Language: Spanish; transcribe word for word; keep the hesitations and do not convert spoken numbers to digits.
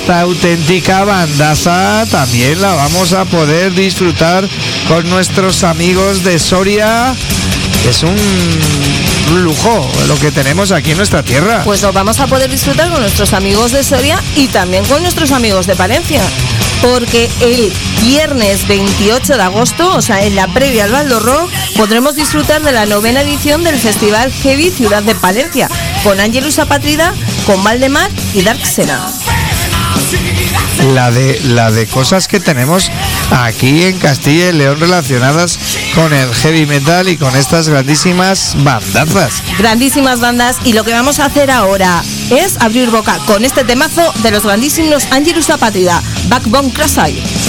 Esta auténtica bandaza también la vamos a poder disfrutar con nuestros amigos de Soria. Es un lujo lo que tenemos aquí en nuestra tierra. Pues lo vamos a poder disfrutar con nuestros amigos de Soria y también con nuestros amigos de Palencia. Porque el viernes veintiocho de agosto, o sea, en la previa al Baldo Rock, podremos disfrutar de la novena edición del Festival Heavy Ciudad de Palencia, con Ángelus Apatrida, con Valdemar y Dark Sena. La de, la de cosas que tenemos aquí en Castilla y León relacionadas con el heavy metal y con estas grandísimas bandazas. Grandísimas bandas, y lo que vamos a hacer ahora es abrir boca con este temazo de los grandísimos Ángelus Apatrida, Backbone Crusader.